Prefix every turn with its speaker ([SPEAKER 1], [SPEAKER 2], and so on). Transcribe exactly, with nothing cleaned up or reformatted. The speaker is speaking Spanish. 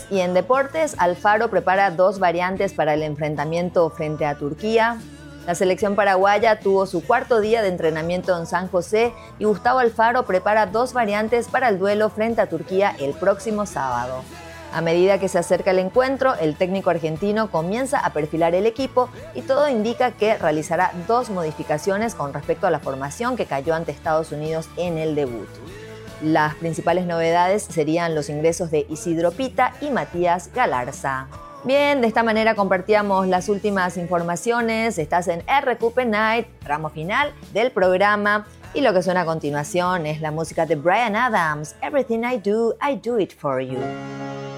[SPEAKER 1] y en deportes, Alfaro prepara dos variantes para el enfrentamiento frente a Turquía. La selección paraguaya tuvo su cuarto día de entrenamiento en San José y Gustavo Alfaro prepara dos variantes para el duelo frente a Turquía el próximo sábado. A medida que se acerca el encuentro, el técnico argentino comienza a perfilar el equipo y todo indica que realizará dos modificaciones con respecto a la formación que cayó ante Estados Unidos en el debut. Las principales novedades serían los ingresos de Isidro Pita y Matías Galarza. Bien, de esta manera compartíamos las últimas informaciones. Estás en R Q P Night, tramo final del programa. Y lo que suena a continuación es la música de Bryan Adams, Everything I Do, I Do It For You.